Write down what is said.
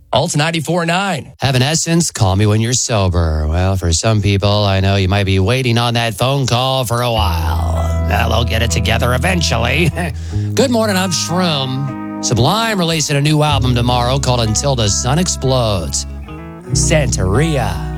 Alt 94.9. Evanescence, Call Me When You're Sober. Well, for some people, I know you might be waiting on that phone call for a while. Now they'll get it together eventually. Good morning, I'm Shroom. Sublime releasing a new album tomorrow called Until the Sun Explodes. Santeria.